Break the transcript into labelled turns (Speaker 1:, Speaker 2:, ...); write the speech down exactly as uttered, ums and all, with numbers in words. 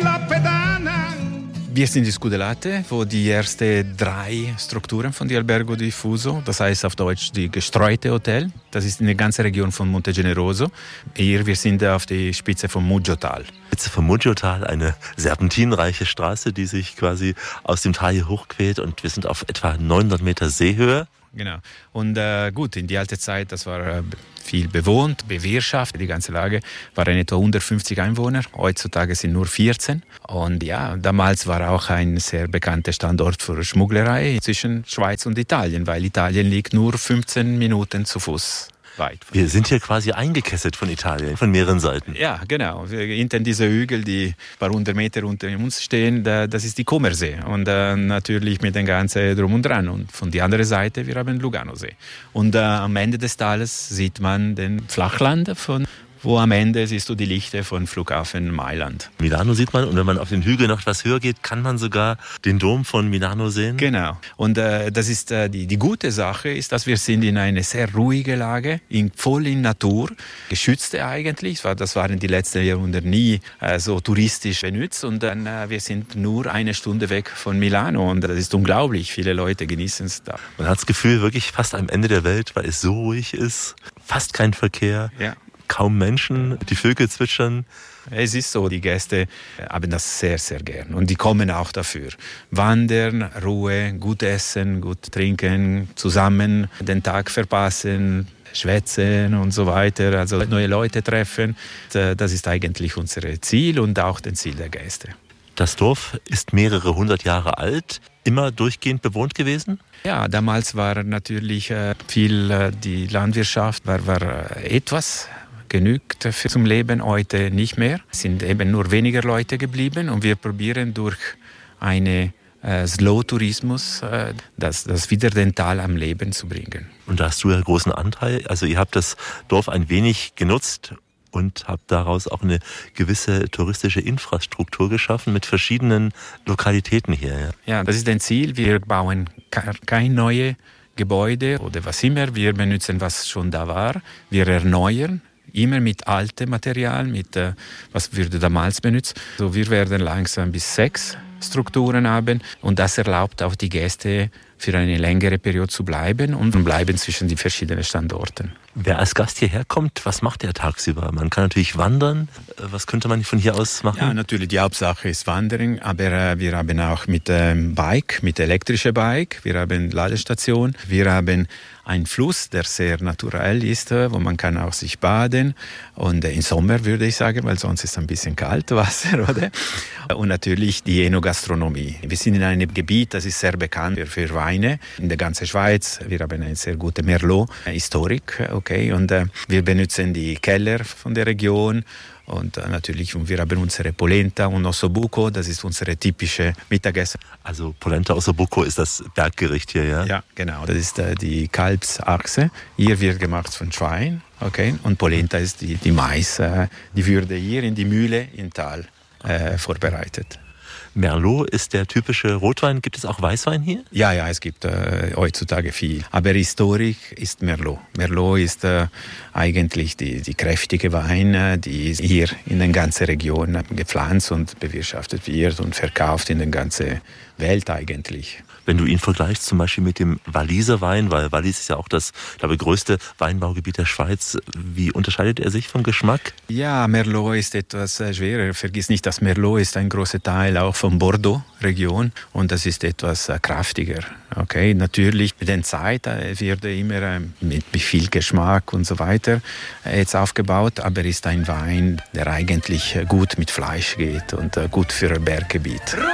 Speaker 1: la pedana.
Speaker 2: Wir sind in Scudellate, wo die ersten drei Strukturen von die Albergo Diffuso, das heißt auf Deutsch die gestreute Hotel, das ist in der ganzen Region von Monte Generoso. Hier, wir sind auf der Spitze vom Muggiotal.
Speaker 3: Spitze vom Muggiotal, eine serpentinreiche Straße, die sich quasi aus dem Tal hier hochquält und wir sind auf etwa neunhundert Meter Seehöhe.
Speaker 2: Genau. Und äh, gut, in die alte Zeit, das war äh, viel bewohnt, bewirtschaftet. Die ganze Lage waren etwa hundertfünfzig Einwohner. Heutzutage sind nur vierzehn. Und ja, damals war auch ein sehr bekannter Standort für Schmugglerei zwischen Schweiz und Italien, weil Italien liegt nur fünfzehn Minuten zu Fuß weit.
Speaker 3: Wir sind hier quasi eingekesselt von Italien, von mehreren Seiten.
Speaker 2: Ja, genau. Hinter diese Hügel, die ein paar hundert Meter unter uns stehen, das ist die Comersee. Und äh, natürlich mit dem ganzen Drum und Dran. Und von der anderen Seite, wir haben Luganosee. Und äh, am Ende des Tales sieht man den Flachland von wo am Ende siehst du die Lichter von Flughafen Mailand.
Speaker 3: Milano sieht man und wenn man auf den Hügel noch etwas höher geht, kann man sogar den Dom von Milano sehen.
Speaker 2: Genau. Und äh, das ist äh, die, die gute Sache, ist, dass wir sind in eine sehr ruhige Lage, in, voll in Natur, geschützte eigentlich. Das waren die letzten Jahrhunderte nie äh, so touristisch benutzt und dann äh, wir sind nur eine Stunde weg von Milano und das ist unglaublich. Viele Leute genießen es da.
Speaker 3: Man hat das Gefühl, wirklich fast am Ende der Welt, weil es so ruhig ist, fast kein Verkehr.
Speaker 2: Ja.
Speaker 3: Kaum Menschen, die Vögel zwitschern.
Speaker 2: Es ist so, die Gäste haben das sehr, sehr gern und die kommen auch dafür. Wandern, Ruhe, gut essen, gut trinken, zusammen den Tag verpassen, schwätzen und so weiter, also neue Leute treffen. Das ist eigentlich unser Ziel und auch das Ziel der Gäste.
Speaker 3: Das Dorf ist mehrere hundert Jahre alt, immer durchgehend bewohnt gewesen?
Speaker 2: Ja, damals war natürlich äh, viel äh, die Landwirtschaft, war, war äh, etwas genügt für zum Leben, heute nicht mehr. Es sind eben nur weniger Leute geblieben und wir probieren durch eine äh, Slow-Tourismus äh, das, das wieder den Tal am Leben zu bringen.
Speaker 3: Und da hast du ja großen Anteil. Also ihr habt das Dorf ein wenig genutzt und habt daraus auch eine gewisse touristische Infrastruktur geschaffen mit verschiedenen Lokalitäten hier. Ja,
Speaker 2: ja, das ist ein Ziel. Wir bauen kein neues Gebäude oder was immer. Wir benutzen, was schon da war. Wir erneuern immer mit altem Material, mit äh, was wurde damals benutzt. So, wir werden langsam bis sechs Strukturen haben und das erlaubt auch die Gäste für eine längere Periode zu bleiben und bleiben zwischen den verschiedenen Standorten.
Speaker 3: Wer als Gast hierher kommt, was macht er tagsüber? Man kann natürlich wandern. Was könnte man von hier aus machen?
Speaker 2: Ja, natürlich die Hauptsache ist Wandern, aber äh, wir haben auch mit ähm, Bike, mit elektrischer Bike, wir haben Ladestation, wir haben einen Fluss, der sehr naturell ist, wo man kann auch sich baden und äh, im Sommer würde ich sagen, weil sonst ist es ein bisschen kalt Wasser, oder? Und natürlich die Enogastronomie. Wir sind in einem Gebiet, das ist sehr bekannt für Weine in der ganzen Schweiz. Wir haben eine sehr gute Merlot-Historik, okay, und äh, wir benutzen die Keller von der Region. Und äh, natürlich, wir haben unsere Polenta und Ossobuco, das ist unsere typische Mittagessen.
Speaker 3: Also Polenta Ossobuco ist das Berggericht hier, ja?
Speaker 2: Ja, genau. Das ist äh, die Kalbsachse. Hier wird gemacht von Schwein, okay. Und Polenta ist die, die Mais, äh, die würde hier in die Mühle im Tal äh, vorbereitet.
Speaker 3: Merlot ist der typische Rotwein. Gibt es auch Weißwein hier?
Speaker 2: Ja, ja, es gibt äh, heutzutage viel. Aber historisch ist Merlot. Merlot ist äh, eigentlich die, die kräftige Wein, die hier in der ganzen Region gepflanzt und bewirtschaftet wird und verkauft in der ganzen Welt eigentlich.
Speaker 3: Wenn du ihn vergleichst zum Beispiel mit dem Walliser Wein, weil Wallis ist ja auch das, glaube ich, größte Weinbaugebiet der Schweiz, wie unterscheidet er sich vom Geschmack?
Speaker 2: Ja, Merlot ist etwas schwerer. Vergiss nicht, dass Merlot ist ein großer Teil auch von Bordeaux-Region und das ist etwas kraftiger. Okay, natürlich mit der Zeit wird er immer mit viel Geschmack und so weiter jetzt aufgebaut, aber ist ein Wein, der eigentlich gut mit Fleisch geht und gut für ein Berggebiet.